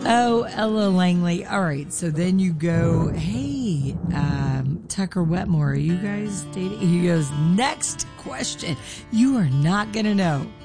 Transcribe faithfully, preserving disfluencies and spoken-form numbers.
Oh, Ella Langley. All right. So then you go, hey, um, Tucker Wetmore, are you guys dating? He goes, next question. You are not going to know.